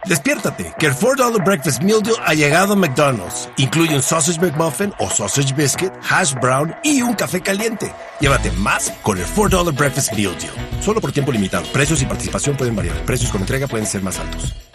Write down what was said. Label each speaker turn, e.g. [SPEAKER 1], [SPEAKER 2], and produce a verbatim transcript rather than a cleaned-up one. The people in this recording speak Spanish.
[SPEAKER 1] Despiértate, que el cuatro dólares Breakfast Meal Deal ha llegado a McDonald's. Incluye un Sausage McMuffin o Sausage Biscuit, Hash Brown y un café caliente. Llévate más con el cuatro dólares Breakfast Meal Deal. Solo por tiempo limitado. Precios y participación pueden variar. Precios con entrega pueden ser más altos.